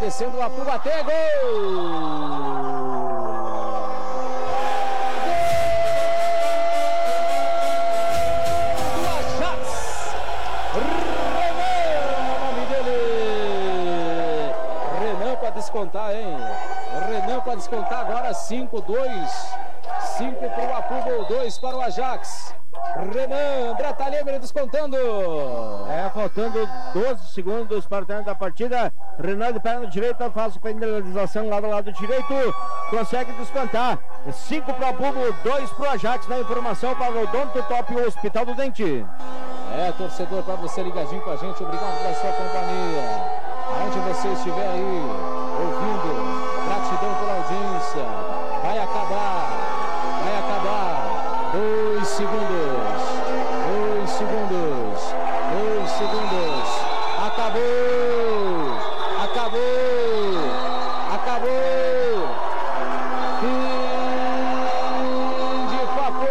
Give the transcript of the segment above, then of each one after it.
descendo a Puba, até gol! Do Ajax! Renan, o nome dele! Renan para descontar, hein? Renan para descontar agora, 5-2. 5 para o Apuba, 2 para o Ajax. Renan, André Talhemer descontando. Faltando 12 segundos para o término da partida. Renan de perna direita faz a finalização lá do lado direito. Consegue descontar. 5 para o Apuba, 2 para o Ajax. Na informação para o Odonto Top Hospital do Dente. Torcedor, para você ligadinho com a gente. Obrigado pela sua companhia. Aonde você estiver aí ouvindo, gratidão pela audiência. Vai acabar. 2 segundos. 2 segundos. 2 segundos. Acabou. Fim de papo.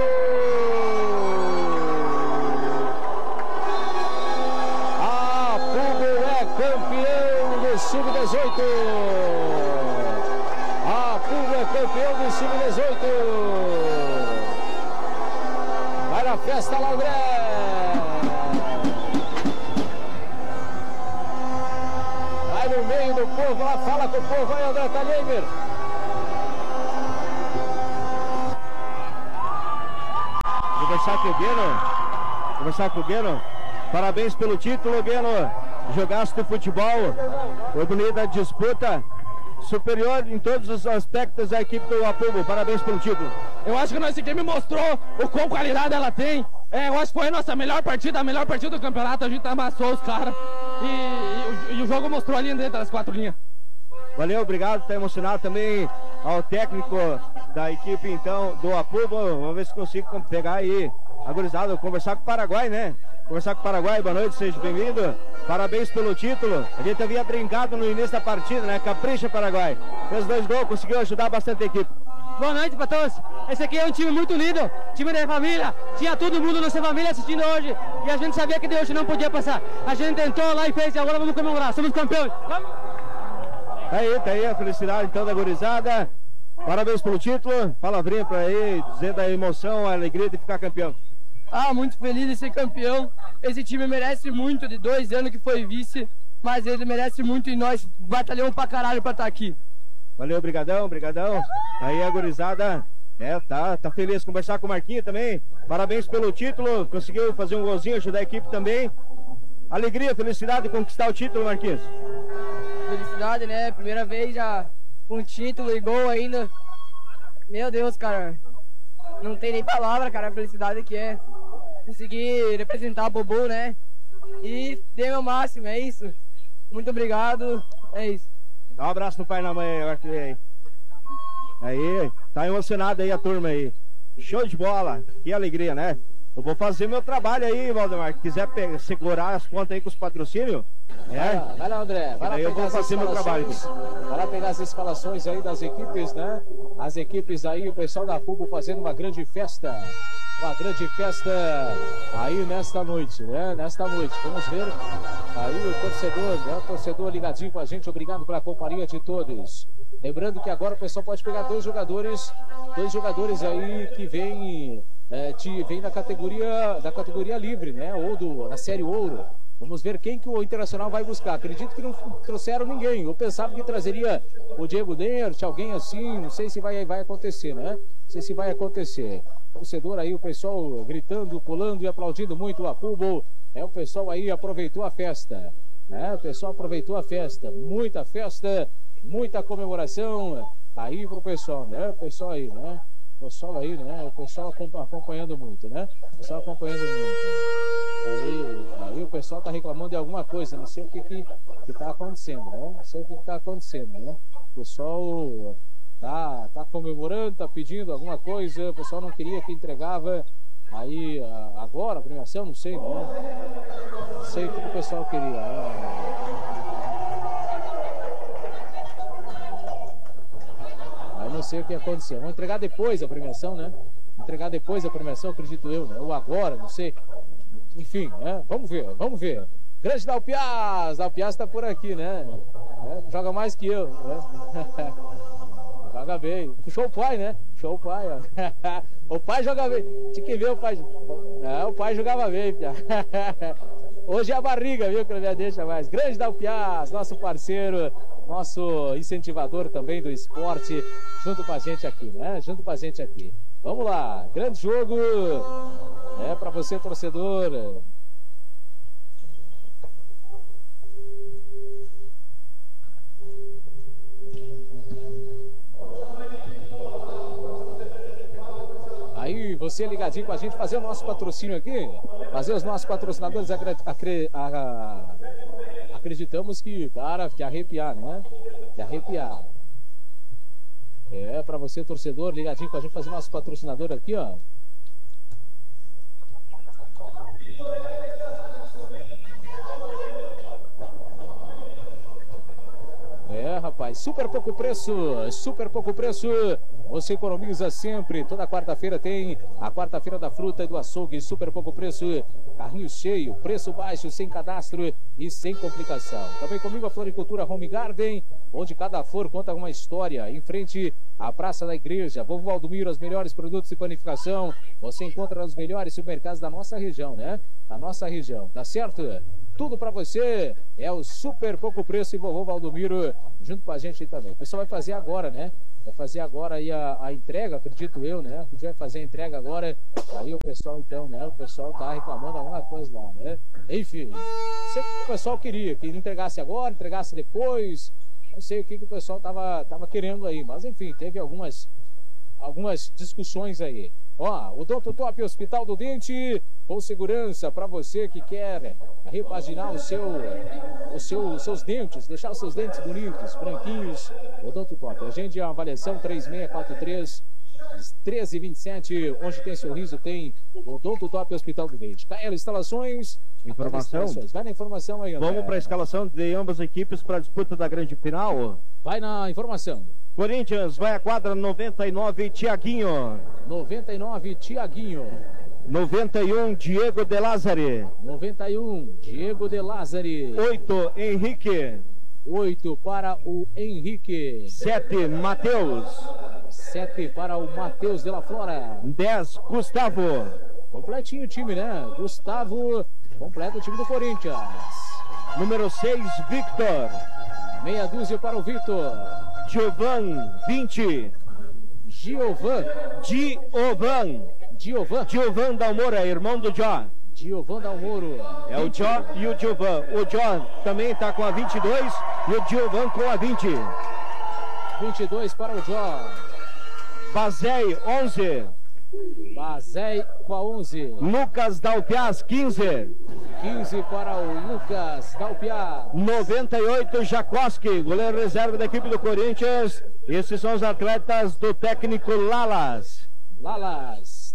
Apuba é campeão do Sub-18. Apuba é campeão do Sub-18. Vai na festa lá, André. Vai no meio do povo lá, fala com o povo aí, André Talhemer. Conversar com o Gueno. Parabéns pelo título, Gueno. Jogaste futebol. Foi bonita a disputa. Superior em todos os aspectos da equipe do Apuba. Parabéns pelo título. Eu acho que a nossa equipe mostrou o quão qualidade ela tem. Eu acho que foi a nossa melhor partida do campeonato. A gente amassou os caras. E o jogo mostrou ali dentro das 4 linhas. Valeu, obrigado. Está emocionado também ao técnico da equipe, então, do Apuba. Vamos ver se consigo pegar aí a gurizada. Conversar com o Paraguai, né? Conversar com o Paraguai. Boa noite, seja bem-vindo. Parabéns pelo título. A gente havia brincado no início da partida, né? Capricha, Paraguai. Fez 2 gols, conseguiu ajudar bastante a equipe. Boa noite para todos. Esse aqui é um time muito unido, time da família. Tinha todo mundo nessa família assistindo hoje e a gente sabia que de hoje não podia passar. A gente tentou lá e fez e agora vamos comemorar. Somos campeões. Vamos! Tá aí a felicidade então da gurizada. Parabéns pelo título. Palavrinha para aí, dizer da emoção, a alegria de ficar campeão. Muito feliz de ser campeão. Esse time merece muito, de 2 anos que foi vice, mas ele merece muito e nós batalhamos pra caralho pra estar aqui. Valeu, brigadão. Aí a gurizada tá feliz. Conversar com o Marquinhos também. Parabéns pelo título. Conseguiu fazer um golzinho, ajudar a equipe também. Alegria, felicidade de conquistar o título, Marquinhos. Felicidade, né? Primeira vez já com título e gol ainda. Meu Deus, cara. Não tem nem palavra, cara, a felicidade que é. Conseguir representar a Bobo, né? E dei meu máximo, é isso. Muito obrigado, é isso. Dá um abraço no pai e na mãe, Arthur. Aí, tá emocionado aí a turma aí. Show de bola, que alegria, né? Eu vou fazer meu trabalho aí, Valdemar. Se quiser segurar as contas aí com os patrocínios. Vai lá, André. Vai lá, eu vou fazer meu trabalho. Vai lá pegar as instalações aí das equipes, né? As equipes aí, o pessoal da Apuba fazendo uma grande festa. Uma grande festa aí nesta noite, né? Nesta noite. Vamos ver aí o torcedor, né? O torcedor ligadinho com a gente. Obrigado pela companhia de todos. Lembrando que agora o pessoal pode pegar 2 jogadores aí que vêm da categoria livre, né? Ou da série ouro. Vamos ver quem que o Internacional vai buscar. Acredito que não trouxeram ninguém. Eu pensava que trazeria o Diego Nert, alguém assim. Não sei se vai acontecer, né? Não sei se vai acontecer. Torcedor aí, o pessoal gritando, pulando e aplaudindo muito o Apuba. O pessoal aí aproveitou a festa, né? O pessoal aproveitou a festa. Muita festa, muita comemoração aí pro pessoal, né? O pessoal aí, né? O pessoal aí, né? O pessoal acompanhando muito, né? O pessoal acompanhando muito. Aí o pessoal tá reclamando de alguma coisa, não sei o que tá acontecendo, né? Não sei o que tá acontecendo, né? O pessoal tá comemorando, tá pedindo alguma coisa, o pessoal não queria que entregava. Aí agora a premiação, não sei, né? Não sei o que o pessoal queria, né? Não sei o que aconteceu. Vamos entregar depois a premiação, né? Entregar depois a premiação, acredito eu, né? Ou agora, não sei. Enfim, né? Vamos ver. Grande Dalpiaz tá por aqui, né? né? Joga mais que eu, né? Joga bem. Puxou o pai, né? Puxou o pai, ó. O pai joga bem. Tinha que ver o pai. O pai jogava bem, pia. Hoje é a barriga, viu, que não me deixa mais. Grande Dalpiaz, nosso parceiro, nosso incentivador também do esporte, junto com a gente aqui, né? Junto com a gente aqui. Vamos lá, grande jogo. Para você, torcedor. Aí, você ligadinho com a gente, fazer o nosso patrocínio aqui, fazer os nossos patrocinadores, acreditamos que, cara, de arrepiar, né? De arrepiar. Para você, torcedor, ligadinho com a gente, fazer o nosso patrocinador aqui, ó. Rapaz, super pouco preço, você economiza sempre. Toda quarta-feira tem a quarta-feira da fruta e do açougue, super pouco preço, carrinho cheio, preço baixo, sem cadastro e sem complicação. Também comigo a Floricultura Home Garden, onde cada flor conta uma história, em frente à Praça da Igreja. Vovô Valdomiro, os melhores produtos de panificação, você encontra nos melhores supermercados da nossa região, né? Da nossa região, tá certo? Tudo pra você é o super pouco preço e Vovô Valdomiro junto com a gente aí também. O pessoal vai fazer agora, né? Vai fazer agora aí a entrega, acredito eu, né? A gente vai fazer a entrega agora. Aí o pessoal então, né? O pessoal tá reclamando alguma coisa lá, né? Enfim, sei que o pessoal queria que entregasse agora, entregasse depois. Não sei o que o pessoal tava querendo aí, mas enfim, teve algumas discussões aí. Ó, o Odonto Top Hospital do Dente, com segurança para você que quer repaginar os seus dentes, deixar os seus dentes bonitos, branquinhos. Odonto Top, agende a avaliação 3643-1327, onde tem sorriso, tem o Odonto Top Hospital do Dente. KL Instalações. Informação? Vai na informação aí, André. Vamos para a escalação de ambas as equipes para a disputa da grande final. Vai na informação. Corinthians vai à quadra 99, Thiaguinho. 99, Thiaguinho. 91, Diego de Lázari. 91, Diego de Lázari. 8, Henrique. 8 para o Henrique. 7, Matheus. 7 para o Matheus de la Flora. 10, Gustavo. Completinho o time, né? Gustavo, completo o time do Corinthians. Número 6, Victor. Meia dúzia para o Victor. Giovan, 20. Giovan Dalmora, irmão do Jó. Giovan Dalmoro. É o Jó e o Giovan. O Jó também está com a 22 e o Giovan com a 20. 22 para o Jó. Bazei, 11. Bazei com a 11. Lucas Dalpiaz, 15. 15 para o Lucas Dalpiaz. 98, Jacoski, goleiro reserva da equipe do Corinthians. Esses são os atletas do técnico Lalas. Lalas,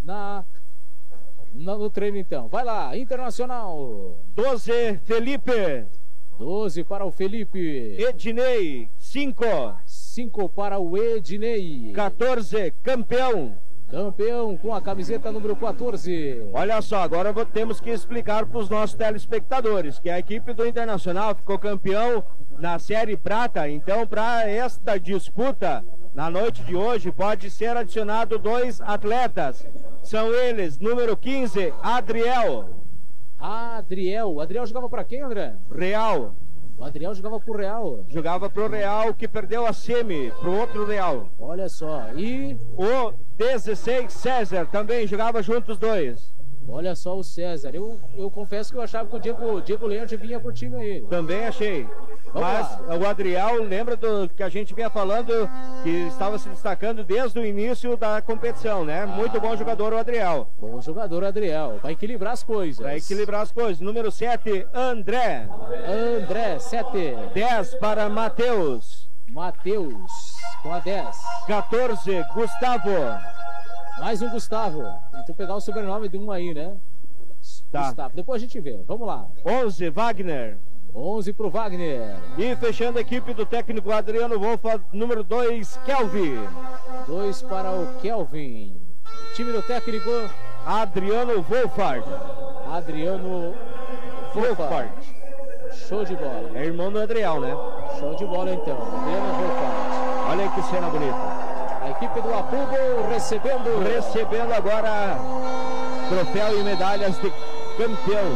no treino então. Vai lá, Internacional. 12, Felipe. 12 para o Felipe. Ednei, 5. 5 para o Ednei. 14, Campeão. Campeão com a camiseta número 14. Olha só, agora temos que explicar para os nossos telespectadores que a equipe do Internacional ficou campeão na Série Prata. Então, para esta disputa, na noite de hoje, pode ser adicionado 2 atletas. São eles, número 15, Adriel. Adriel jogava para quem, André? Real. O Adriel jogava pro Real. Jogava pro Real, que perdeu a semi pro outro Real. Olha só, e o 16, César, também jogava juntos os dois. Olha só o César. Eu confesso que eu achava que o Diego Leandro vinha pro time aí. Também achei. Mas o Adriel, lembra do que a gente vinha falando, que estava se destacando desde o início da competição, né? Muito bom jogador o Adriel. Bom jogador o Adriel. Vai equilibrar as coisas. Vai equilibrar as coisas. Número 7, André. André, 7. 10 para Matheus. Matheus, com a 10. 14, Gustavo. Mais um Gustavo. Tem que pegar o sobrenome de um aí, né? Tá. Gustavo. Depois a gente vê. Vamos lá. 11, Wagner. 11 pro Wagner. E fechando a equipe do técnico Adriano Wolfa, número 2, Kelvin. 2 para o Kelvin. Time do técnico Adriano Wolfard. Adriano Wolfard. Show de bola. É irmão do Adriel, né? Show de bola então. Adriano Volfart. Olha aí que cena bonita. A equipe do Apubo recebendo agora troféu e medalhas de campeão.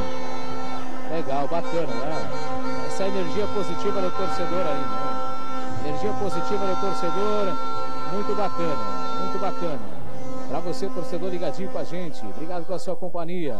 Legal, bacana, né? Essa energia positiva do torcedor aí, né? Energia positiva do torcedor, muito bacana, muito bacana. Para você, torcedor, ligadinho com a gente, obrigado pela sua companhia.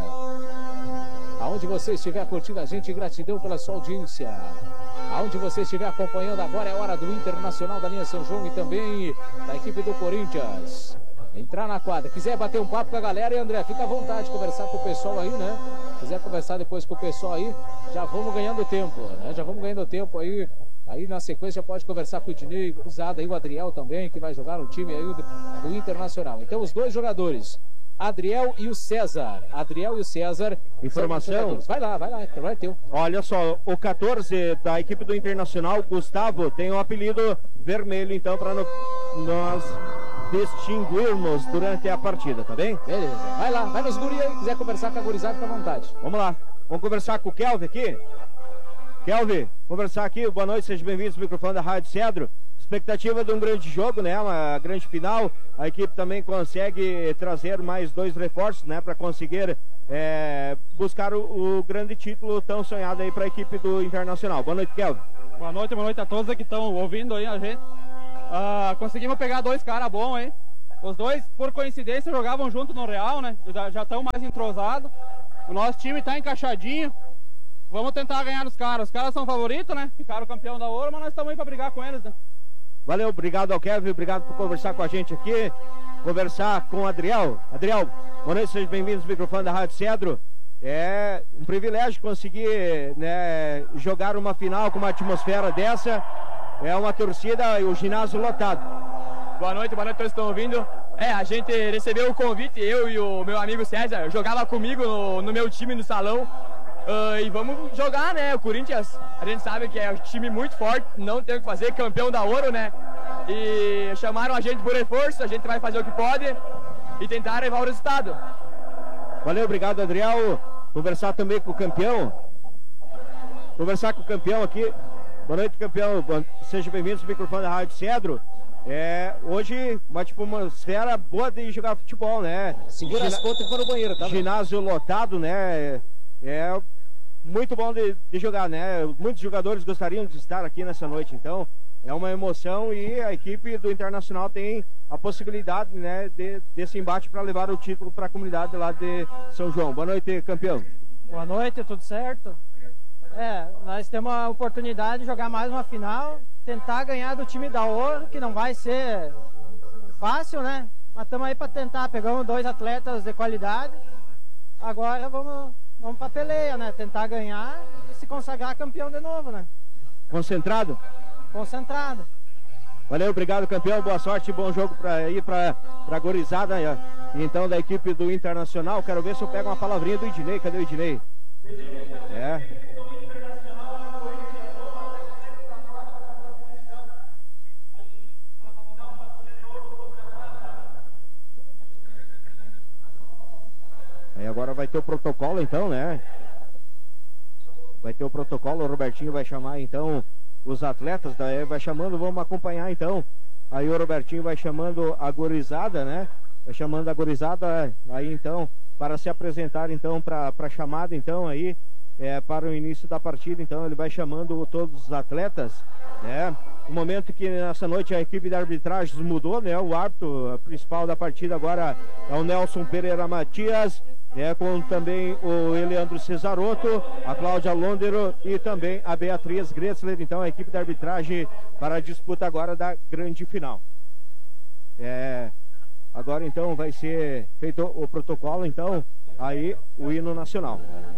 Aonde você estiver curtindo a gente, gratidão pela sua audiência. Aonde você estiver acompanhando agora é hora do Internacional da linha São João e também da equipe do Corinthians. Entrar na quadra, quiser bater um papo com a galera, e André, fica à vontade de conversar com o pessoal aí, né? Quiser conversar depois com o pessoal aí, já vamos ganhando tempo, né? Já vamos ganhando tempo aí. Aí na sequência pode conversar com o Ednei, usado aí o Adriel também, que vai jogar no time aí do Internacional. Então os dois jogadores, Adriel e o César. Adriel e o César. Informação? Vai lá, vai ter. Olha só, o 14 da equipe do Internacional, Gustavo, tem um apelido vermelho, então, para nós distinguirmos durante a partida, tá bem? Beleza. Vai lá, vai nos guri aí, quiser conversar com a gurizada, fica à vontade. Vamos lá, vamos conversar com o Kelvin aqui. Kelvin, conversar aqui, boa noite, seja bem-vindo ao microfone da Rádio Cedro. Expectativa de um grande jogo, né? Uma grande final. A equipe também consegue trazer mais 2 reforços, né? Para conseguir buscar o grande título tão sonhado aí para a equipe do Internacional. Boa noite, Kelvin. Boa noite a todos que estão ouvindo aí a gente. Conseguimos pegar 2 caras bons aí. Os dois, por coincidência, jogavam junto no Real, né? Já estão mais entrosados. O nosso time está encaixadinho. Vamos tentar ganhar os caras. Os caras são favoritos, né? Ficaram campeão da Ouro, mas nós estamos aí para brigar com eles, né? Valeu, obrigado ao Kevin, obrigado por conversar com a gente aqui. Conversar com o Adriel. Adriel, boa noite, sejam bem-vindos ao microfone da Rádio Cedro. É um privilégio conseguir, né, jogar uma final com uma atmosfera dessa. É uma torcida e o ginásio lotado. Boa noite a todos que estão ouvindo. A gente recebeu o convite, eu e o meu amigo César, jogava comigo no meu time no salão. E vamos jogar, né? O Corinthians, a gente sabe que é um time muito forte, não tem o que fazer, campeão da Ouro, né? E chamaram a gente por reforço, a gente vai fazer o que pode e tentar levar o resultado. Valeu, obrigado, Adriel. Conversar também com o campeão. Conversar com o campeão aqui. Boa noite, campeão. Seja bem-vindo ao microfone da Rádio Cedro. Hoje, uma atmosfera boa de jogar futebol, né? Segura as pontas e for no banheiro, tá? Ginásio lotado, né? Muito bom de jogar, né? Muitos jogadores gostariam de estar aqui nessa noite, então é uma emoção e a equipe do Internacional tem a possibilidade, né, desse embate para levar o título para a comunidade lá de São João. Boa noite, campeão. Boa noite, tudo certo? Nós temos a oportunidade de jogar mais uma final, tentar ganhar do time da Ouro, que não vai ser fácil, né? Mas estamos aí para tentar, pegamos 2 atletas de qualidade, agora vamos pra peleia, né? Tentar ganhar e se consagrar campeão de novo, né? Concentrado? Concentrado. Valeu, obrigado, campeão. Boa sorte, bom jogo para ir pra gorizada, então, da equipe do Internacional. Quero ver se eu pego uma palavrinha do Ednei. Cadê o Ednei? Aí agora vai ter o protocolo, então, né? Vai ter o protocolo, o Robertinho vai chamar, então, os atletas, daí vai chamando, vamos acompanhar, então. Aí o Robertinho vai chamando a gurizada, né? Vai chamando a gurizada aí, então, para se apresentar, então, para a chamada, então, aí, para o início da partida, então, ele vai chamando todos os atletas, né? No momento que nessa noite a equipe de arbitragem mudou, né? O árbitro principal da partida agora é o Nelson Pereira Matias, com também o Eleandro Cesarotto, a Cláudia Londero e também a Beatriz Gretzler. Então a equipe de arbitragem para a disputa agora da grande final. Agora então vai ser feito o protocolo, então aí o hino nacional.